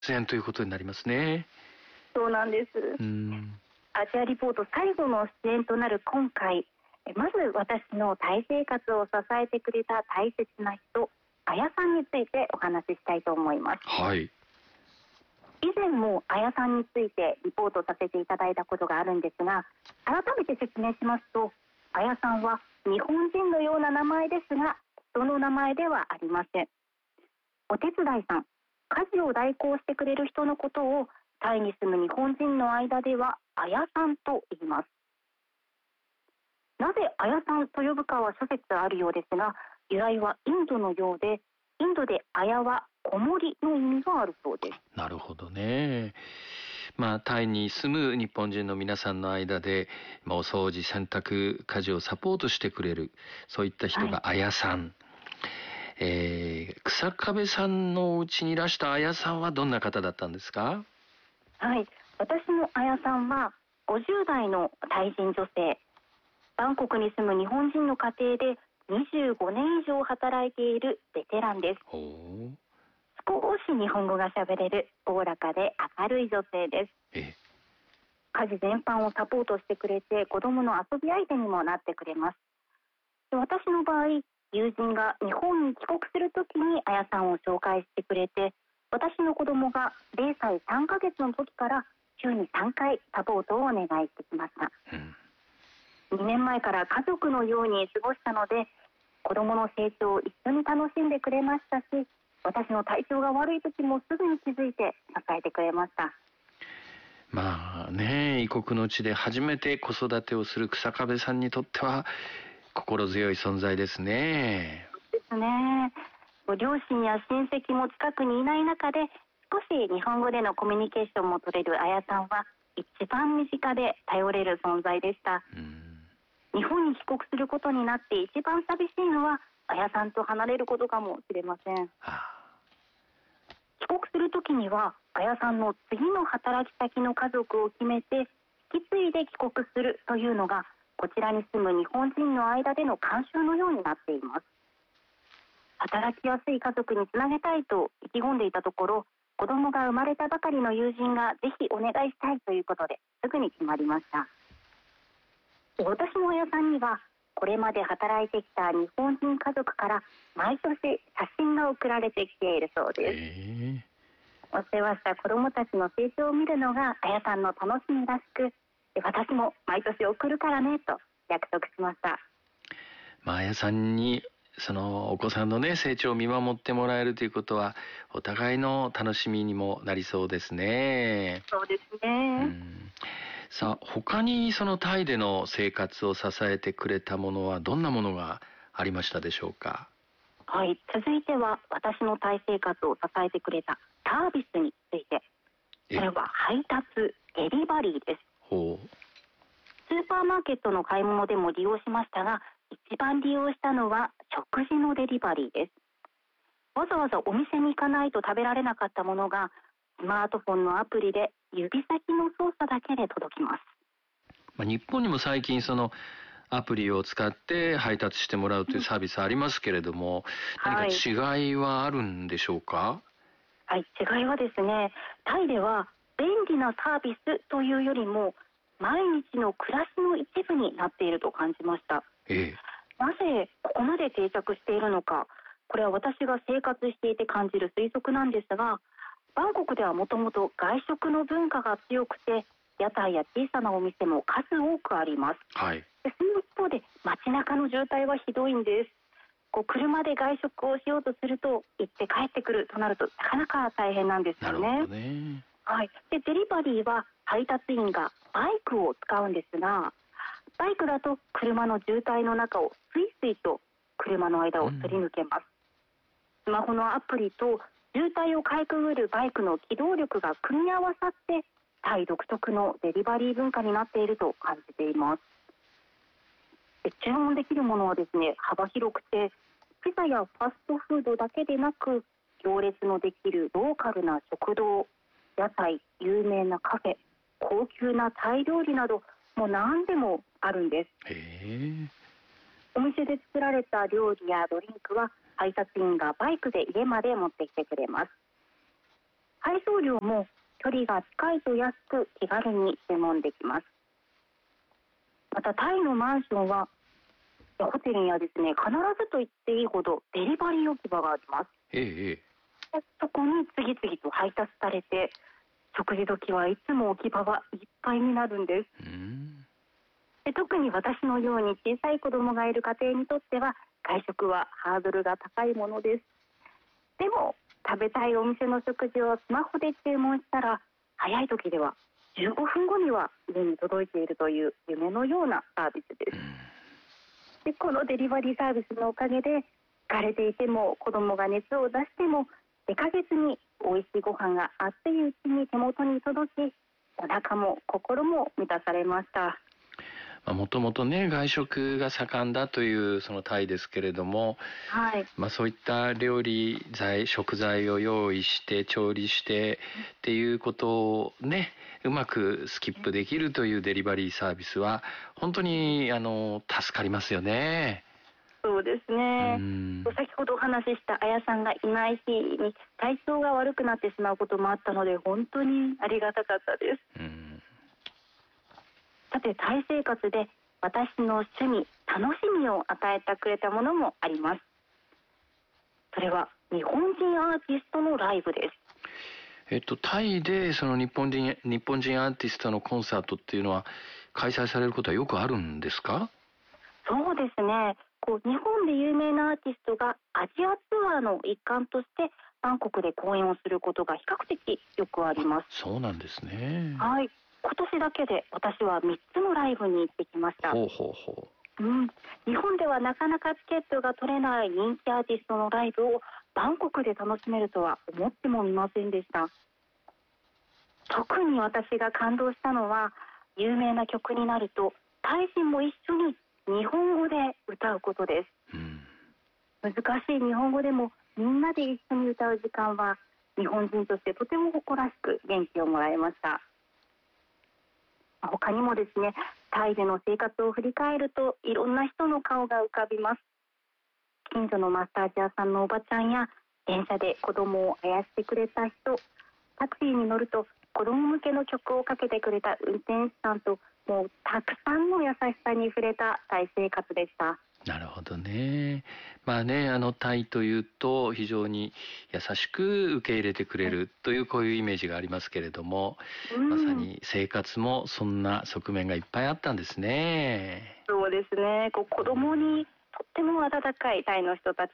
出演ということになりますね。 そうなんです。アジアリポート最後の出演となる今回、まず私のタイ生活を支えてくれた大切な人、あやさんについてお話ししたいと思います。 はい。 以前もあやさんについてリポートさせていただいたことがあるんですが、改めて説明しますと、あやさんは日本人のような名前ですが、人の名前ではありません。お手伝いさん、家事を代行してくれる人のことをタイに住む日本人の間ではあやさんと言います。なぜあやさんと呼ぶかは諸説あるようですが、由来はインドのようで、インドであやは子守の意味があるそうです。 なるほどね。タイに住む日本人の皆さんの間で、お掃除、洗濯、家事をサポートしてくれる、そういった人があやさん。草壁さんのお家にいらしたあやさんはどんな方だったんですか？ はい、私のあやさんは50代のタイ人女性、バンコクに住む日本人の家庭で25年以上働いているベテランです。少し日本語が喋れるおおらかで明るい女性です。家事全般をサポートしてくれて、子供の遊び相手にもなってくれます。私の場合、友人が日本に帰国するときにあやさんを紹介してくれて、私の子供が0歳3ヶ月の時から週に3回サポートをお願いしてきました。2年前から家族のように過ごしたので、子供の成長を一緒に楽しんでくれましたし、私の体調が悪い時もすぐに気づいて支えてくれました。 異国の地で初めて子育てをする草壁さんにとっては心強い存在ですね。 そうですね。両親や親戚も近くにいない中で、少し日本語でのコミュニケーションも取れるあやさんは一番身近で頼れる存在でした。日本に帰国することになって一番寂しいのはあやさんと離れることかもしれません。帰国するときにはあやさんの次の働き先の家族を決めて引き継いで帰国するというのが、こちらに住む日本人の間での慣習のようになっています。働きやすい家族につなげたいと意気込んでいたところ、子供が生まれたばかりの友人がぜひお願いしたいということですぐに決まりました。私の親さんにはこれまで働いてきた日本人家族から毎年写真が送られてきているそうです。お世話した子どもたちの成長を見るのがあやさんの楽しみらしく、私も毎年送るからねと約束しました。 あやさんにそのお子さんのね成長を見守ってもらえるということはお互いの楽しみにもなりそうですね。 そうですね。 さあ、他にそのタイでの生活を支えてくれたものはどんなものがありましたでしょうか？ はい、続いては私のタイ生活を支えてくれたサービスについて。それは配達、デリバリーです。スーパーマーケットの買い物でも利用しましたが、一番利用したのは食事のデリバリーです。わざわざお店に行かないと食べられなかったものがスマートフォンのアプリで指先の操作だけで届きます。 日本にも最近そのアプリを使って配達してもらうというサービスありますけれども、何か違いはあるんでしょうか？ はい、違いはですね、タイでは便利なサービスというよりも毎日の暮らしの一部になっていると感じました。なぜここまで定着しているのか、これは私が生活していて感じる推測なんですが、バンコクではもともと外食の文化が強くて、屋台や小さなお店も数多くあります。その一方で街中の渋滞はひどいんです。車で外食をしようとすると行って帰ってくるとなるとなかなか大変なんですよね。でデリバリーは配達員がバイクを使うんですが、バイクだと車の渋滞の中をスイスイと車の間をすり抜けます。スマホのアプリと渋滞をかいくぐるバイクの機動力が組み合わさってタイ独特のデリバリー文化になっていると感じています。注文できるものはですね、幅広くて、ピザやファストフードだけでなく、行列のできるローカルな食堂、屋台、有名なカフェ、高級なタイ料理など、もう何でもあるんです。お店で作られた料理やドリンクは配達員がバイクで家まで持ってきてくれます。 配送料も距離が近いと安く気軽に注文できます。またタイのマンションはホテルにはですね、必ずと言っていいほどデリバリー置き場があります。そこに次々と配達されて、食事時はいつも置き場がいっぱいになるんです。特に私のように小さい子供がいる家庭にとっては外食はハードルが高いものです。でも食べたいお店の食事をスマホで注文したら、早い時では15分後には家に届いているという夢のようなサービスです。でこのデリバリーサービスのおかげで、疲れていても子供が熱を出しても出かけずに美味しいご飯があっといううちに手元に届き、お腹も心も満たされました。 もともとね、外食が盛んだというそのタイですけれども、そういった料理食材を用意して調理してっていうことをね、うまくスキップできるというデリバリーサービスは本当に助かりますよね。 そうですね。先ほどお話ししたあやさんがいない日に体調が悪くなってしまうこともあったので、本当にありがたかったです。さて、タイ生活で私の趣味、楽しみを与えてくれたものもあります。それは日本人アーティストのライブです。 タイでその日本人アーティストのコンサートっていうのは開催されることはよくあるんですか？ そうですね。日本で有名なアーティストがアジアツアーの一環としてバンコクで公演をすることが比較的よくあります。 そうなんですね。 今年だけで私は3つのライブに行ってきました。日本ではなかなかチケットが取れない人気アーティストのライブをバンコクで楽しめるとは思ってもみませんでした。特に私が感動したのは、有名な曲になるとタイ人も一緒に日本語で歌うことです。難しい日本語でもみんなで一緒に歌う時間は日本人としてとても誇らしく元気をもらいました。他にもですね、タイでの生活を振り返るといろんな人の顔が浮かびます。近所のマッサージ屋さんのおばちゃんや、電車で子供をあやしてくれた人、タクシーに乗ると子供向けの曲をかけてくれた運転手さんと、もうたくさんの優しさに触れたタイ生活でした。 なるほどね。タイというと非常に優しく受け入れてくれるというこういうイメージがありますけれども、まさに生活もそんな側面がいっぱいあったんですね。 そうですね。子供にとっても温かいタイの人たち